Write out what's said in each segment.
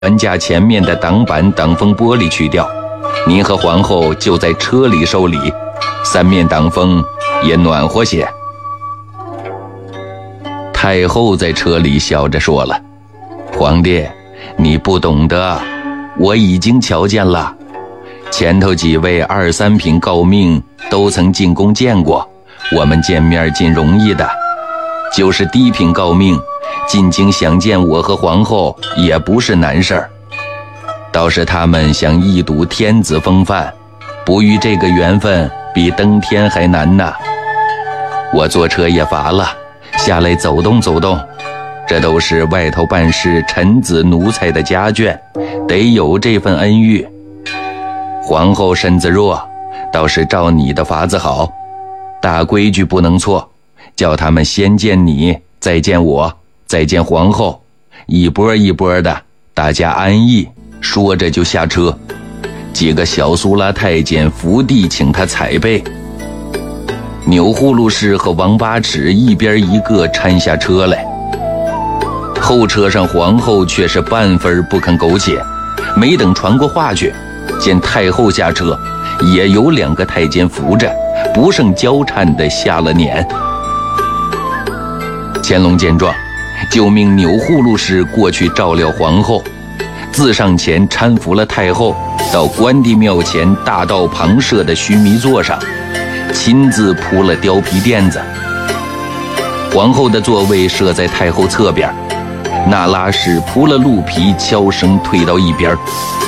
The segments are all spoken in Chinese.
船架前面的挡板挡风玻璃去掉，您和皇后就在车里受礼，三面挡风也暖和些。”太后在车里笑着说了：“皇帝，你不懂得，我已经瞧见了。前头几位2、3品诰命都曾进宫见过，我们见面尽容易的。就是低品诰命，进京想见我和皇后也不是难事儿。倒是他们想一睹天子风范，不遇这个缘分，比登天还难呐。我坐车也乏了，下来走动走动。这都是外头办事臣子奴才的家眷，得有这份恩遇。皇后身子弱，倒是照你的法子好，大规矩不能错，叫他们先见你，再见我，再见皇后，一波一波的，大家安逸。”说着就下车，几个小苏拉太监伏地请他踩背。钮祜禄氏和王八尺一边一个搀下车来。后车上皇后却是半分不肯苟且，没等传过话去，见太后下车，也有2个太监扶着，不胜娇颤地下了辇。乾隆见状，就命钮祜禄氏过去照料皇后，自上前搀扶了太后到关帝庙前大道旁设的须弥座上，亲自铺了貂皮垫子。皇后的座位设在太后侧边，那拉氏铺了鹿皮，悄声退到一边。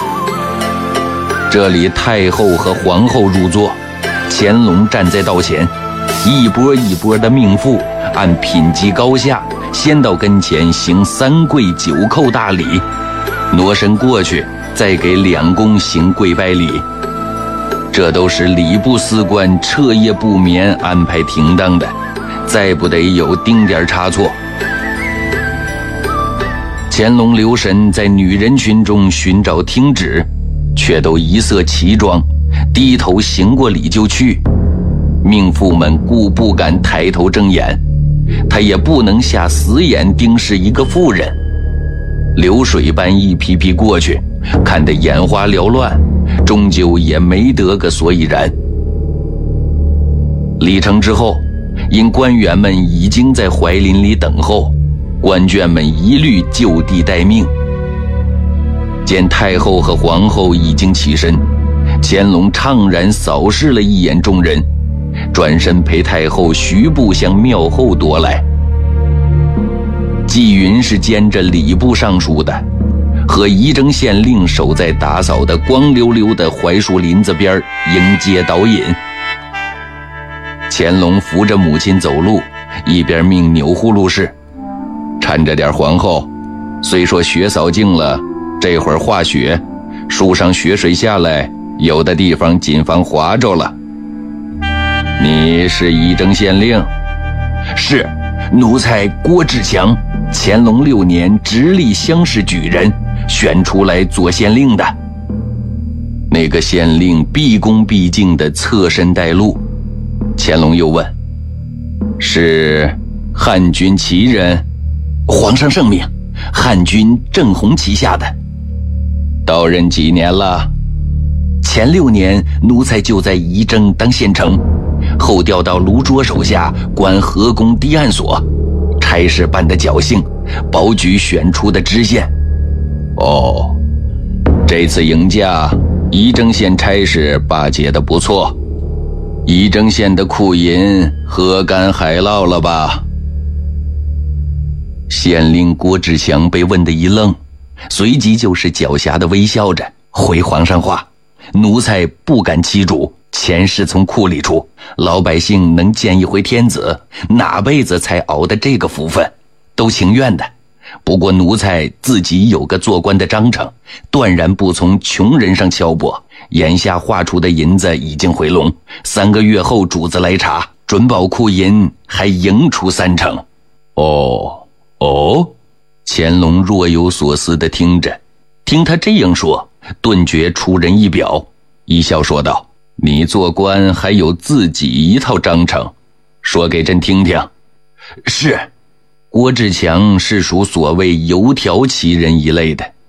这里太后和皇后入座，乾隆站在道前，一波一波的命妇按品级高下，先到跟前行3跪9叩大礼，挪身过去，再给2宫行跪拜礼。这都是礼部司官彻夜不眠安排停当的，再不得有丁点差错。乾隆留神在女人群中寻找听旨，却都一色齐装，低头行过礼就去。命妇们顾不敢抬头睁眼，他也不能下死眼盯视一个妇人。流水般一批批过去，看得眼花缭乱，终究也没得个所以然。礼成之后，因官员们已经在槐林里等候，官眷们一律就地待命。见太后和皇后已经起身，乾隆怅然扫视了一眼众人，转身陪太后徐步向庙后踱来。纪云是兼着礼部尚书的，和仪征县令守在打扫的光溜溜的槐树林子边迎接导引。乾隆扶着母亲走路，一边命钮祜禄氏搀着点皇后，虽说雪扫净了，这会儿化雪，树上雪水下来，有的地方谨防滑着了。你是仪征县令？是，奴才郭志强，乾隆6年直隶乡试举人，选出来做县令的。那个县令毕恭毕敬地侧身带路。乾隆又问：是汉军旗人？皇上圣命，汉军正红旗下的。到任几年了？前6年，奴才就在仪征当县丞，后调到卢卓手下管河工堤案所，差事办得侥幸，保举选出的知县。哦，这次迎驾，仪征县差事巴结得不错，仪征县的库银喝干海捞了吧？县令郭志强被问得一愣，随即就是狡黠地微笑着回皇上话：奴才不敢欺主，钱是从库里出，老百姓能见一回天子，哪辈子才熬得这个福分，都情愿的。不过奴才自己有个做官的章程，断然不从穷人上敲拨。眼下划出的银子已经回笼，3个月后主子来查，准保库银还盈出30%。哦，乾隆若有所思地听着，听他这样说，顿觉出人意表，一笑说道：你做官还有自己一套章程，说给朕听听。是，郭志强是属所谓油条旗人一类的，